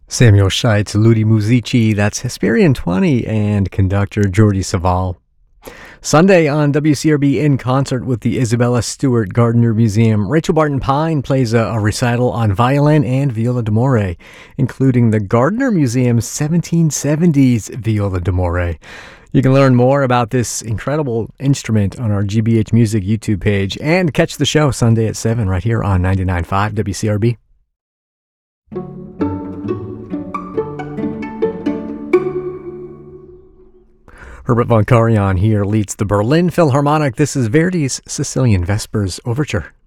Samuel Scheitz, Ludi Musici, that's Hesperian 20, and conductor Jordi Savall. Sunday on WCRB in concert with the Isabella Stewart Gardner Museum, Rachel Barton Pine plays a recital on violin and viola d'amore, including the Gardner Museum's 1770s viola d'amore. You can learn more about this incredible instrument on our GBH Music YouTube page and catch the show Sunday at 7 right here on 99.5 WCRB. Herbert von Karajan here leads the Berlin Philharmonic. This is Verdi's Sicilian Vespers Overture.